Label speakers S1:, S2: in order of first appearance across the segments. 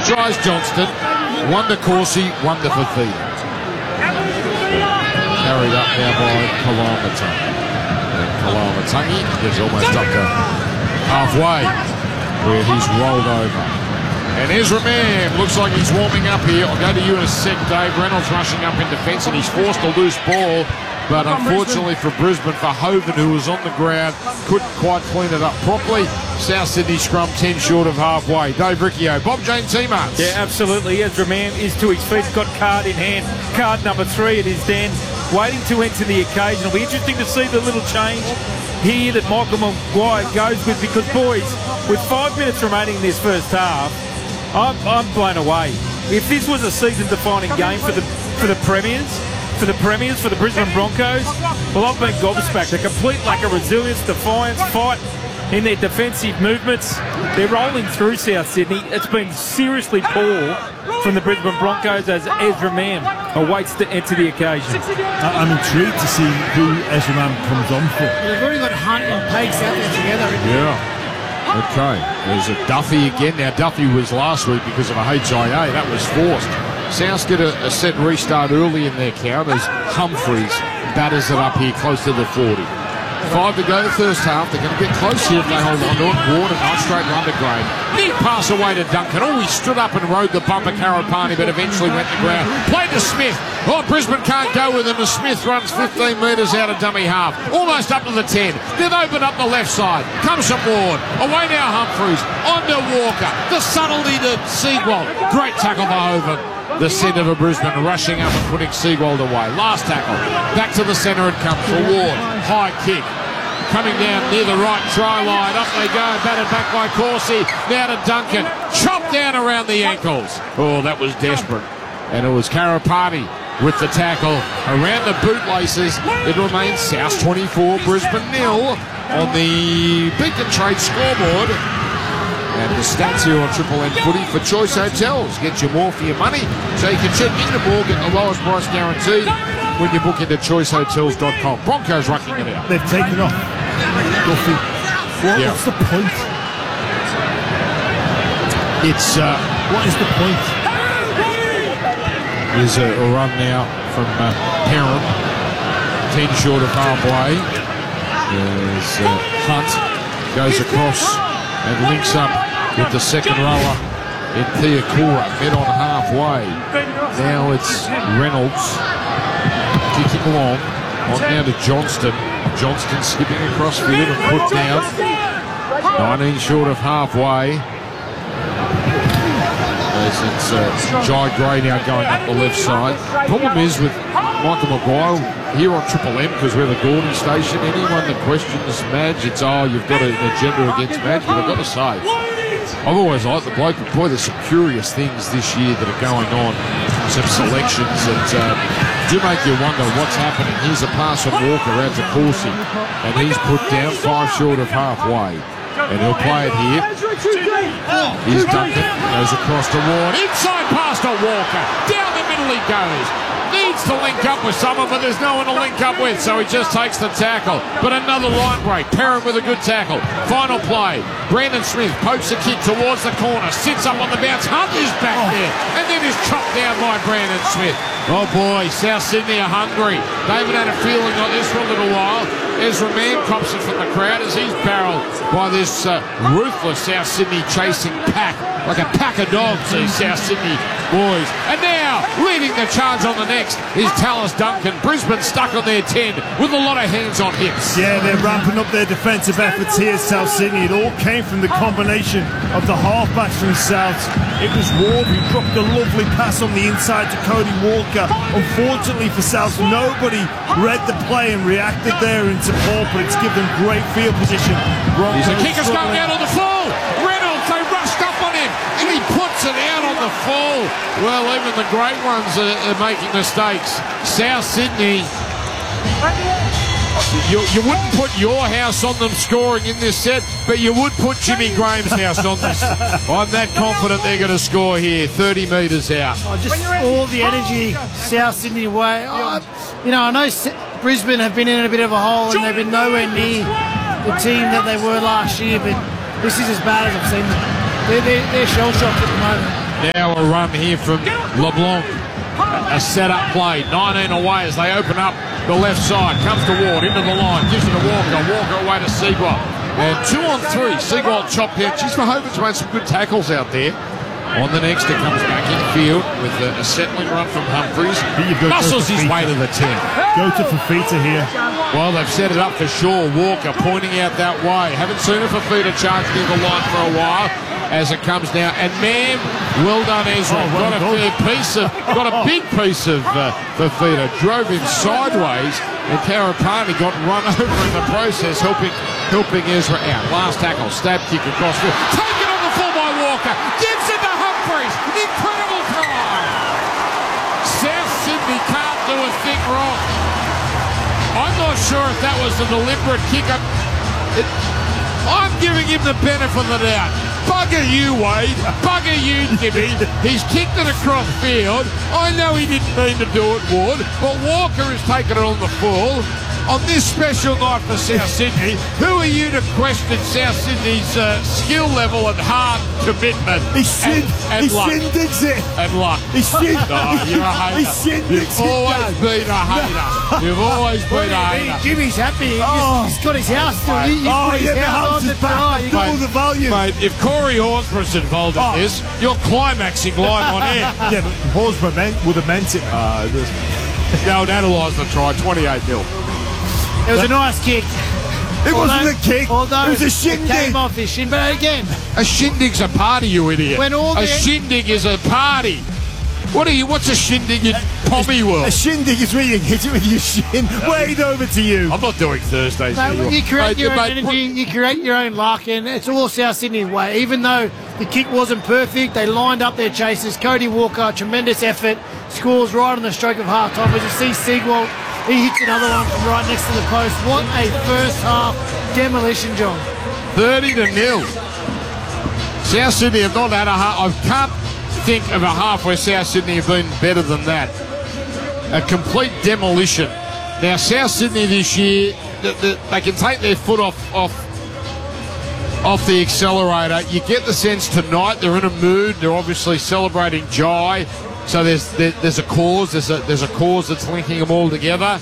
S1: tries Johnston. One to Corsi, one to Fafita. Carried up now by Kalamatangi. And Kalamatangi is almost up to halfway where he's rolled over. And Ezra Mann looks like he's warming up here. I'll go to you in a sec, Dave. Reynolds rushing up in defence and he's forced a loose ball. But unfortunately for Brisbane, for Hoven, who was on the ground, couldn't quite clean it up properly. South Sydney scrum 10 short of halfway. Dave Riccio, Bob Jane T-Marts.
S2: Yeah, absolutely. Ezra Mann is to his feet, got card in hand. Card number 3 at his den, waiting to enter the occasion. It'll be interesting to see the little change here that Michael Maguire goes with, because, boys, with 5 minutes remaining in this first half, I'm blown away. If this was a season-defining game for the Premiers, for the Brisbane Broncos, well, I've been gobsmacked. A complete lack of resilience, defiance, fight in their defensive movements. They're rolling through South Sydney. It's been seriously poor from the Brisbane Broncos as Ezra Mann awaits to enter the occasion.
S3: I'm intrigued to see who Ezra Mann comes on for.
S4: They've already got Hunt and Pace out there together.
S1: Yeah. Okay, there's a Duffy again. Now, Duffy was last week because of a HIA. That was forced. Souths get a set restart early in their count as Humphreys batters it up here close to the 40. 5 to go the first half. They're going to get close here if they hold on to it. Ward and not straight run to Gray. Neat pass away to Duncan. Oh, he stood up and rode the bumper Karapani, but eventually went to ground. Played to Smith. Oh, Brisbane can't go with him as Smith runs 15 metres out of dummy half. Almost up to the 10. They've opened up the left side. Comes from Ward. Away now Humphreys. On to Walker. The subtlety to Seagold. Great tackle for Hoven. The centre for Brisbane rushing up and putting Seagold away. Last tackle. Back to the centre it comes for Ward. High kick. Coming down near the right try line. Up they go. Batted back by Corsi. Now to Duncan. Chopped down around the ankles. Oh, that was desperate. And it was Karapani with the tackle around the bootlaces. It remains South 24, Brisbane 0 on the Beacon Trade scoreboard. And the stats here on Triple M Footy for Choice Hotels. Get you more for your money, so you can check into more, get the lowest price guaranteed when you book into choicehotels.com. Broncos rucking it out.
S3: They've taken off Duffy. What's the point?
S1: It's
S3: what is the point?
S1: There's a run now from Perham, 10 short of halfway. There's Hunt goes across and links up with the second rower in Theokura, met on halfway. Now it's Reynolds kicking along. On now to Johnston. Johnston skipping across field and put down. 19 short of halfway. It's Jai Gray now going up the left side. Problem is with Michael Maguire here on Triple M, because we're the Gordon station, anyone that questions Madge, it's, oh, you've got an agenda against Madge. But I've got to say, I've always liked the bloke, but boy, there's some curious things this year that are going on. Some selections that do make you wonder what's happening. Here's a pass from Walker out to Corsi, and he's put down 5 short of halfway. And he'll play it here. Here's Duncan, goes across to Ward. Inside pass to Walker. Down the middle he goes. Needs to link up with someone, but there's no one to link up with, so he just takes the tackle. But another line break. Perham with a good tackle. Final play. Brandon Smith pokes a kick towards the corner. Sits up on the bounce. Hunt is back there. And then is chopped down by Brandon Smith. Oh boy, South Sydney are hungry. They haven't had a feeling like this for a little while. Ezra Mann cops it from the crowd as he's barreled by this ruthless South Sydney chasing pack. Like a pack of dogs, these South Sydney boys. And now, leading the charge on the next is Tallis Duncan. Brisbane stuck on their 10 with a lot of hands on hips.
S3: Yeah, they're ramping up their defensive efforts here, South Sydney. It all came from the combination of the halfbacks from South. It was Ward who dropped a lovely pass on the inside to Cody Walker. Unfortunately for South, nobody read the play and reacted there in support, but it's given them great field position.
S1: The kicker's going out on the full. Reynolds, they rushed up on him, and he puts it out on the full. Well, even the great ones are making mistakes. South Sydney, you wouldn't put your house on them scoring in this set, but you would put Jimmy Graham's house on this. I'm that confident they're going to score here, 30 metres out.
S4: Just all the energy South Sydney way. You know, I know Brisbane have been in a bit of a hole and they've been nowhere near the team that they were last year, but this is as bad as I've seen them. They're shell-shocked at the moment.
S1: Now a run here from LeBlanc. A set-up play. 19 away as they open up the left side. Comes to Ward, into the line. Gives it to Walker. Walker away to Seagull. And 2 on 3. Seagull chopped out. Geez, Verhoeven's made some good tackles out there. On the next, it comes back in field with a settling run from Humphries. Muscles his way to the 10.
S3: Go to Fafita here.
S1: Well, they've set it up for Shaw. Walker pointing out that way. Haven't seen a Fafita charge near the line for a while as it comes now. And, man, well done, Ezra. Got a big piece of Fafita. Drove him sideways, and Karapani got run over in the process, helping Ezra out. Last tackle, stab kick across field. Taken on the full by Walker. Gives it to Humphries. Incredible try. South Sydney can't do a thing wrong. I'm not sure if that was a deliberate kick. I'm giving him the benefit of the doubt. Bugger you, Wade. Bugger you, Jimmy. He's kicked it across field. I know he didn't mean to do it, Ward, but Walker has taken it on the full. On this special night for South Sydney, who are you to question South Sydney's skill level and hard commitment and luck? And luck.
S3: He's
S1: you're a hater. You've always been a hater. You've always been a hater.
S4: Jimmy's happy. He's got his house still. He's got his house on the try.
S3: You've got all the volume.
S1: Mate, if Corey Horsburgh's involved in this, you're climaxing live on air.
S3: Yeah, but Horsburgh would have meant it.
S1: Go and analyse the try, 28-0.
S4: It was a nice kick.
S3: It wasn't a kick. It was a shindig.
S4: It came off his shin, but again,
S1: a shindig's a party, you idiot. A shindig is a party. What's a shindig in Pommy World?
S3: A shindig is where you hit it with your shin. Wade over to you.
S1: I'm not doing Thursdays.
S4: You create your own energy, you create your own luck, and it's all South Sydney's way. Even though the kick wasn't perfect, they lined up their chases. Cody Walker, tremendous effort, scores right on the stroke of half-time. As you see Seagull, he hits another one from right next to the post. What a first half demolition, John.
S1: 30-0. South Sydney have not had a half. I can't think of a half where South Sydney have been better than that. A complete demolition. Now, South Sydney this year, they can take their foot off the accelerator. You get the sense tonight they're in a mood. They're obviously celebrating Jai. So there's a cause. There's a cause that's linking them all together.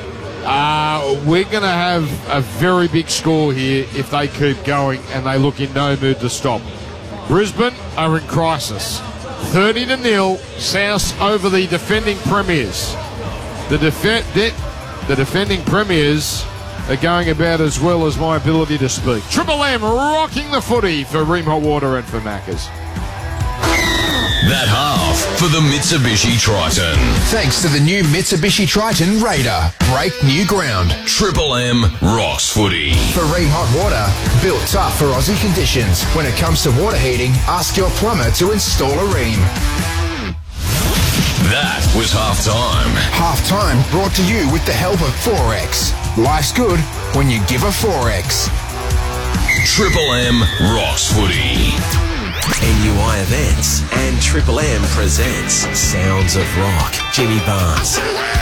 S1: We're going to have a very big score here if they keep going and they look in no mood to stop. Brisbane are in crisis. 30-0, South over the defending premiers. The defending premiers are going about as well as my ability to speak. Triple M rocking the footy for Ream Hot Water and for Maccas.
S5: That half for the Mitsubishi Triton.
S6: Thanks to the new Mitsubishi Triton Raider. Break new ground.
S5: Triple M rocks footy.
S6: For Ream Hot Water, built tough for Aussie conditions. When it comes to water heating, ask your plumber to install a Ream.
S5: That was half-time.
S6: Half-time brought to you with the help of Forex. Life's good when you give a Forex.
S5: Triple M rocks footy.
S7: NUI Events and Triple M presents Sounds of Rock. Jimmy Barnes,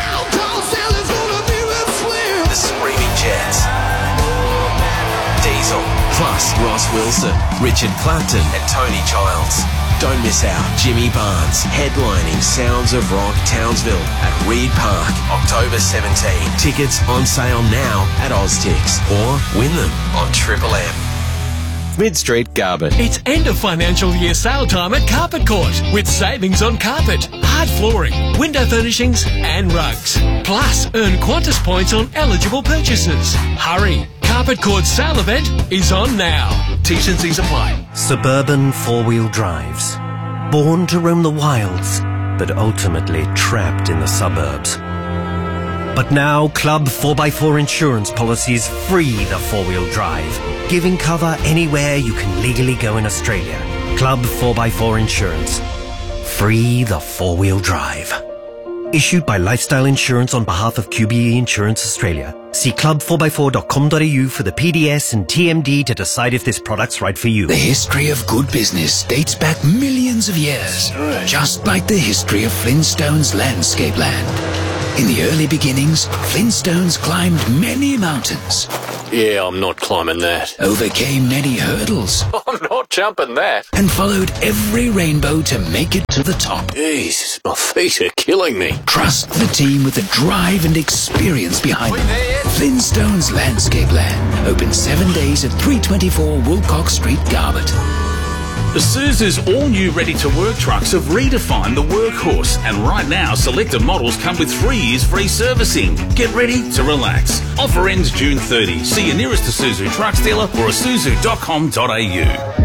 S7: The Screaming Jets, Diesel, plus Ross Wilson, Richard Clapton and Tony Childs. Don't miss out. Jimmy Barnes headlining Sounds of Rock Townsville at Reed Park, October 17. Tickets on sale now at Oztix or win them on Triple M. Mid-Street Carpet.
S8: It's end of financial year sale time at Carpet Court with savings on carpet, hard flooring, window furnishings and rugs. Plus, earn Qantas points on eligible purchases. Hurry! Carpet Court's sale event is on now. T's and C's apply.
S9: Suburban four-wheel drives. Born to roam the wilds, but ultimately trapped in the suburbs. But now, Club 4x4 insurance policies free the four-wheel drive, giving cover anywhere you can legally go in Australia. Club 4x4 Insurance. Free the four-wheel drive. Issued by Lifestyle Insurance on behalf of QBE Insurance Australia. See club4x4.com.au for the PDS and TMD to decide if this product's right for you.
S10: The history of good business dates back millions of years, just like the history of Flintstone's landscape land. In the early beginnings, Flintstones climbed many mountains.
S11: Yeah, I'm not climbing that.
S10: Overcame many hurdles.
S11: I'm not jumping that.
S10: And followed every rainbow to make it to the top.
S11: Jeez, my feet are killing me.
S10: Trust the team with the drive and experience behind them. Flintstones Landscape Land. Open 7 days at 324 Wilcox Street, Garbutt.
S12: Isuzu's all-new ready-to-work trucks have redefined the workhorse, and right now selected models come with 3 years free servicing. Get ready to relax. Offer ends June 30. See your nearest Isuzu trucks dealer or isuzu.com.au.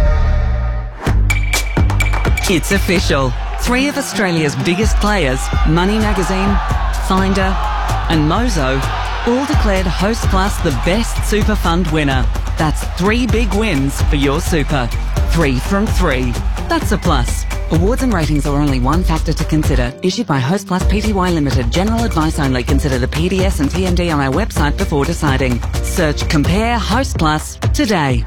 S13: It's official. 3 of Australia's biggest players, Money Magazine, Finder and Mozo, all declared Host Plus the best super fund winner. That's 3 big wins for your super. 3 from 3. That's a plus. Awards and ratings are only one factor to consider. Issued by Host Plus Pty Limited. General advice only. Consider the PDS and TMD on our website before deciding. Search Compare Host Plus today.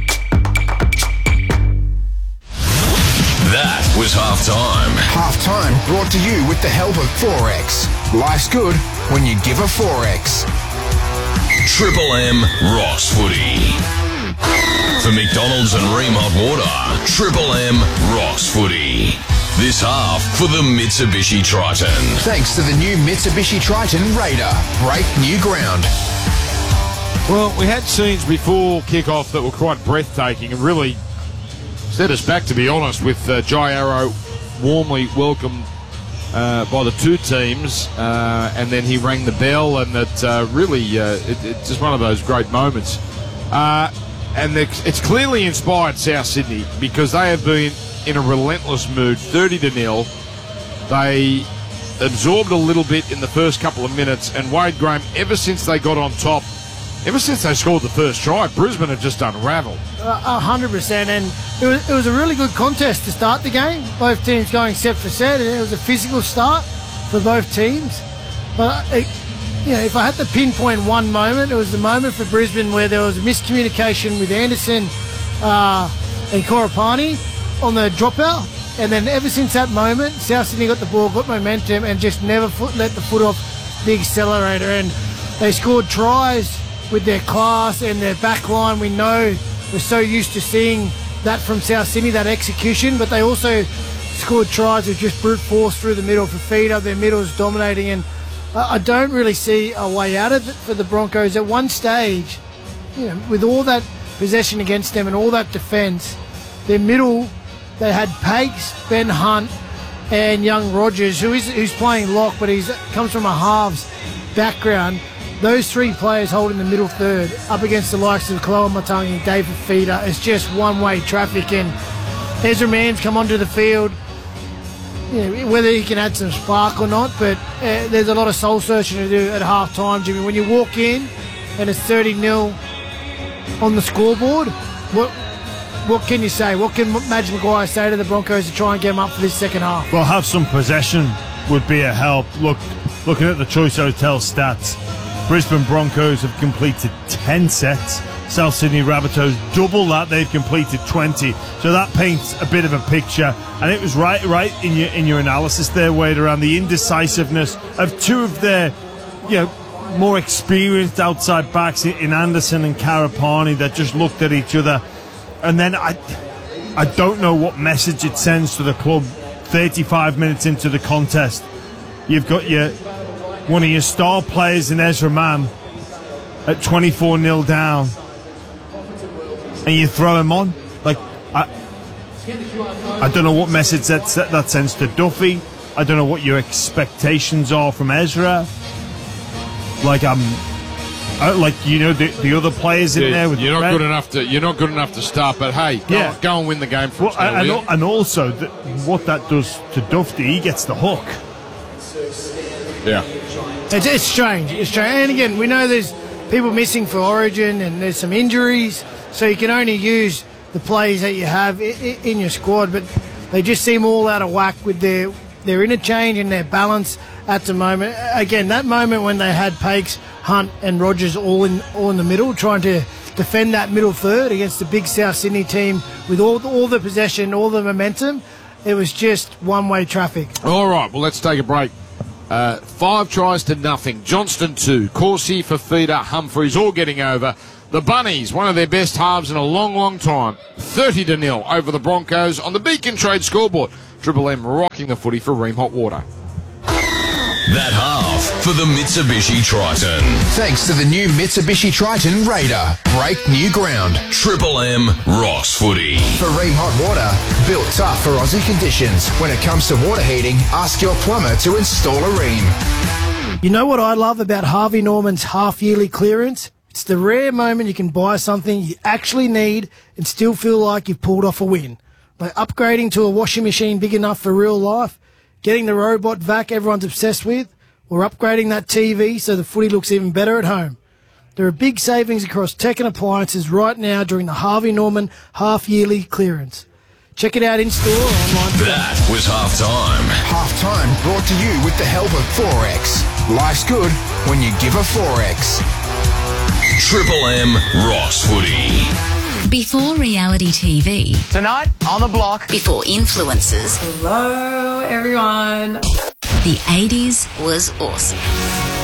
S5: That was halftime.
S6: Halftime brought to you with the help of Forex. Life's good when you give a Forex.
S5: Triple M Rocks Footy. For McDonald's and Ream Hot Water, Triple M Rocks Footy. This half for the Mitsubishi Triton.
S6: Thanks to the new Mitsubishi Triton Raider. Break new ground.
S1: Well, we had scenes before kick-off that were quite breathtaking and really set us back, to be honest, with Jai Arrow warmly welcomed by the 2 teams, and then he rang the bell, and it's just one of those great moments. And it's clearly inspired South Sydney because they have been in a relentless mood, 30-0. They absorbed a little bit in the first couple of minutes, and Wade Graham, ever since they got on top, ever since they scored the first try, Brisbane have just unravelled.
S4: 100%, and it was a really good contest to start the game. Both teams going set for set, and it was a physical start for both teams. But if I had to pinpoint one moment, it was the moment for Brisbane where there was a miscommunication with Anderson and Korapani on the dropout. And then ever since that moment, South Sydney got the ball, got momentum, and just never let the foot off the accelerator. And they scored tries with their class and their back line. We know we're so used to seeing that from South Sydney, that execution, but they also scored tries with just brute force through the middle for Feeder. Their middle's dominating, and I don't really see a way out of it for the Broncos. At one stage, with all that possession against them and all that defence, their middle, they had Pakes, Ben Hunt and young Rogers, who's playing lock, but he comes from a halves background. Those 3 players holding the middle third up against the likes of Kaloa Matangi and David Feeder. It's just one-way traffic, and Ezra Mann's come onto the field. Whether he can add some spark or not, but there's a lot of soul searching to do at half time, Jimmy. When you walk in and it's 30-0 on the scoreboard, what can you say? What can Madge Maguire say to the Broncos to try and get them up for this second half?
S3: Well, have some possession would be a help. Looking at the Choice Hotel stats, Brisbane Broncos have completed 10 sets. South Sydney Rabbitohs double that. They've completed 20. So that paints a bit of a picture. And it was right in your analysis there, Wade, around the indecisiveness of 2 of their more experienced outside backs in Anderson and Karapani that just looked at each other. And then I don't know what message it sends to the club 35 minutes into the contest. You've got one of your star players in Ezra Mann at 24-0 down, and you throw him on. I don't know what message that sends to Duffy. I don't know what your expectations are from Ezra. The other players in there.
S1: You're not good enough to start. But hey, go and win the game for us.
S3: And also what that does to Duffy, he gets the hook.
S1: Yeah,
S4: it's strange. And again, we know there's people missing for Origin, and there's some injuries, so you can only use the players that you have in your squad. But they just seem all out of whack with their interchange and their balance at the moment. Again, that moment when they had Pakes, Hunt and Rogers all in the middle, trying to defend that middle third against the big South Sydney team with all the possession, all the momentum, it was just one-way traffic.
S1: All right, well, let's take a break. 5 tries to nothing. Johnston 2. Corsi, Fafita, Humphreys all getting over. The Bunnies, one of their best halves in a long, long time. 30-0 over the Broncos on the Beacon Trade scoreboard. Triple M rocking the footy for Ream Hot Water.
S5: That half for the Mitsubishi Triton.
S6: Thanks to the new Mitsubishi Triton Raider. Break new ground.
S5: Triple M Rocks Footy.
S6: For Ream Hot Water, built tough for Aussie conditions. When it comes to water heating, ask your plumber to install a Ream.
S4: You know what I love about Harvey Norman's half-yearly clearance? It's the rare moment you can buy something you actually need and still feel like you've pulled off a win. Like upgrading to a washing machine big enough for real life, getting the robot vac everyone's obsessed with, or upgrading that TV so the footy looks even better at home. There are big savings across tech and appliances right now during the Harvey Norman half-yearly clearance. Check it out in-store or online today.
S5: That was half-time.
S6: Half-time brought to you with the help of Forex. Life's good when you give a Forex.
S5: Triple M Rocks Footy.
S14: Before reality TV.
S15: Tonight on the block.
S14: Before influencers.
S16: Hello, everyone.
S14: The 80s was awesome.